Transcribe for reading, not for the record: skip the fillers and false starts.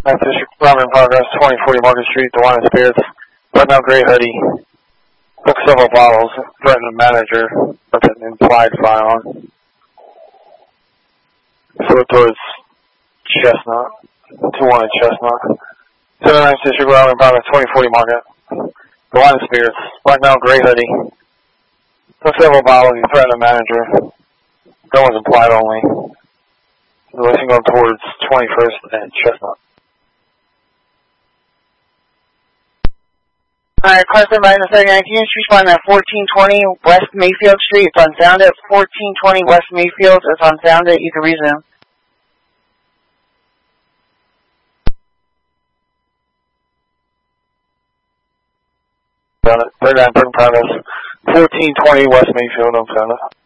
That's District Department in progress, 2040 Market Street, the Wine and Spirits. Right now, Gray Hoodie. Took several bottles, threatened the manager, with an implied firearm. So towards Chestnut, 2-1 Chestnut. 79th District Department in progress, 2040 Market. The Wine and Spirits. Right now, Gray Hoodie. Took several bottles, he threatened the manager. Gun was implied only. Releasing going towards 21st and Chestnut. Alright, class by the second, can you respond at 1420 West Mayfield Street? It's unsounded. 1420 West Mayfield, it's unsounded. You can resume. Third and progress. 1420 West Mayfield, unsounded.